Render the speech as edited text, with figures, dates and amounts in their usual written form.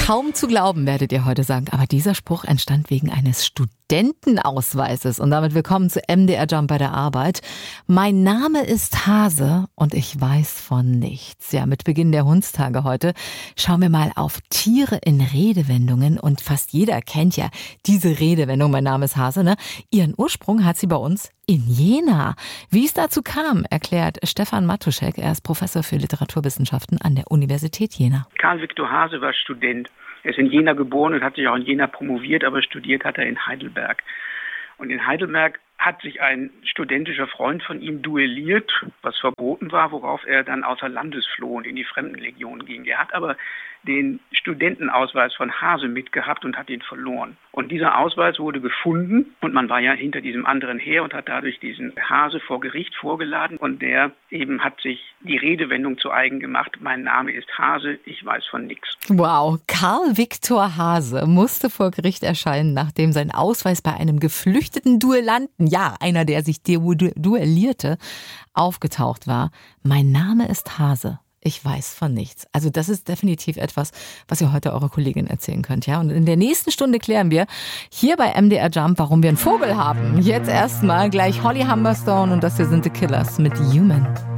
Kaum zu glauben, werdet ihr heute sagen. Aber dieser Spruch entstand wegen eines Studentenausweises. Und damit willkommen zu MDR Jump bei der Arbeit. Mein Name ist Hase und ich weiß von nichts. Ja, mit Beginn der Hundstage heute schauen wir mal auf Tiere in Redewendungen. Und fast jeder kennt ja diese Redewendung, mein Name ist Hase, ne? Ihren Ursprung hat sie bei uns in Jena. Wie es dazu kam, erklärt Stefan Matuschek. Er ist Professor für Literaturwissenschaften an der Universität Jena. Karl Viktor Hase war Student. Er ist in Jena geboren und hat sich auch in Jena promoviert, aber studiert hat er in Heidelberg. Und in Heidelberg hat sich ein studentischer Freund von ihm duelliert, was verboten war, worauf er dann außer Landes floh und in die Fremdenlegion ging. Er hat aber den Studentenausweis von Hase mitgehabt und hat ihn verloren. Und dieser Ausweis wurde gefunden und man war ja hinter diesem anderen her und hat dadurch diesen Hase vor Gericht vorgeladen und der eben hat sich die Redewendung zu eigen gemacht, mein Name ist Hase, ich weiß von nichts. Wow, Karl Viktor Hase musste vor Gericht erscheinen, nachdem sein Ausweis bei einem geflüchteten Duellanten, ja, einer, der sich duellierte, aufgetaucht war. Mein Name ist Hase. Ich weiß von nichts. Also das ist definitiv etwas, was ihr heute eurer Kollegin erzählen könnt. Ja? Und in der nächsten Stunde klären wir hier bei MDR Jump, warum wir einen Vogel haben. Jetzt erstmal gleich Holly Humberstone und das hier sind The Killers mit Human.